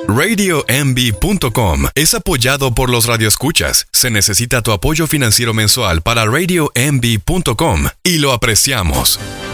RadioMB.com es apoyado por los radioescuchas. Se necesita tu apoyo financiero mensual para RadioMB.com y lo apreciamos.